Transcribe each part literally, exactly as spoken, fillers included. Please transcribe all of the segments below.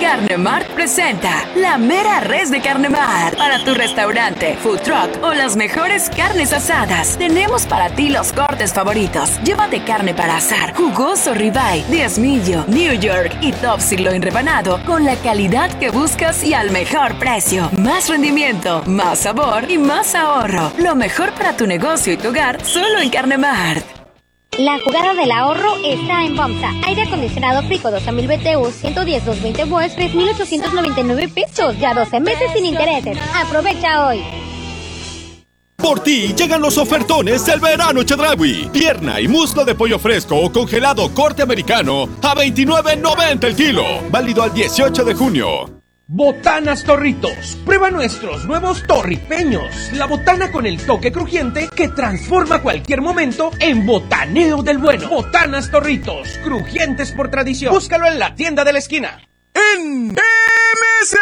Carne Mart presenta la mera res de Carne Mart. Para tu restaurante, food truck o las mejores carnes asadas, tenemos para ti los cortes favoritos. Llévate carne para asar, jugoso ribeye, diezmillo, New York y top sirloin rebanado con la calidad que buscas y al mejor precio. Más rendimiento, más sabor y más ahorro. Lo mejor para tu negocio y tu hogar solo en Carne Mart. La jugada del ahorro está en FAMSA. Aire acondicionado Frico doce mil B T U, ciento diez, doscientos veinte volts, tres mil ochocientos noventa y nueve pesos. Ya doce meses sin intereses. Aprovecha hoy. Por ti llegan los ofertones del verano Chedraui. Pierna y muslo de pollo fresco o congelado corte americano a veintinueve noventa el kilo. Válido al dieciocho de junio. Botanas Torritos. Prueba nuestros nuevos torripeños. La botana con el toque crujiente que transforma cualquier momento en botaneo del bueno. Botanas Torritos. Crujientes por tradición. Búscalo en la tienda de la esquina. En M S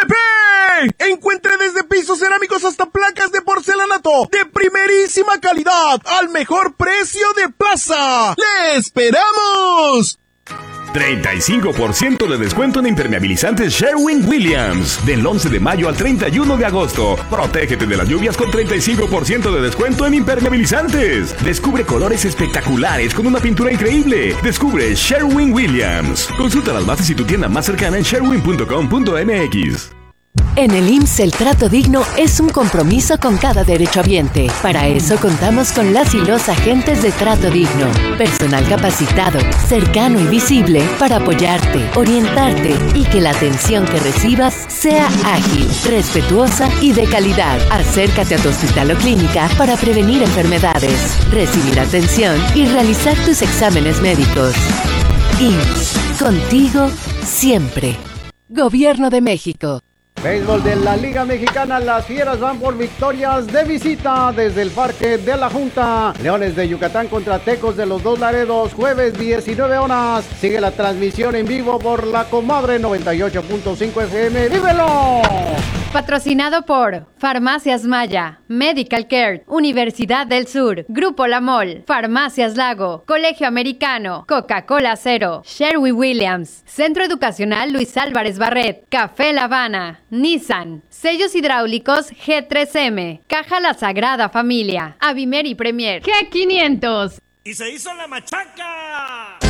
P encuentre desde pisos cerámicos hasta placas de porcelanato de primerísima calidad al mejor precio de plaza. ¡Le esperamos! treinta y cinco por ciento de descuento en impermeabilizantes Sherwin-Williams. Del once de mayo al treinta y uno de agosto. Protégete de las lluvias con treinta y cinco por ciento de descuento en impermeabilizantes. Descubre colores espectaculares con una pintura increíble. Descubre Sherwin-Williams. Consulta las bases y tu tienda más cercana en sherwin punto com punto m x. En el I M S S el trato digno es un compromiso con cada derechohabiente. Para eso contamos con las y los agentes de Trato Digno. Personal capacitado, cercano y visible para apoyarte, orientarte y que la atención que recibas sea ágil, respetuosa y de calidad. Acércate a tu hospital o clínica para prevenir enfermedades, recibir atención y realizar tus exámenes médicos. I M S S, contigo siempre. Gobierno de México. Béisbol de la Liga Mexicana, las Fieras van por victorias de visita desde el Parque de la Junta. Leones de Yucatán contra Tecos de los Dos Laredos, jueves diecinueve horas. Sigue la transmisión en vivo por La Comadre noventa y ocho punto cinco F M. ¡Vívelo! Patrocinado por Farmacias Maya, Medical Care, Universidad del Sur, Grupo La Mol, Farmacias Lago, Colegio Americano, Coca-Cola Cero, Sherwin-Williams, Centro Educacional Luis Álvarez Barret, Café La Habana, Nissan, Sellos Hidráulicos G tres M, Caja La Sagrada Familia, Avimer y Premier, G quinientos. ¡Y se hizo la machaca!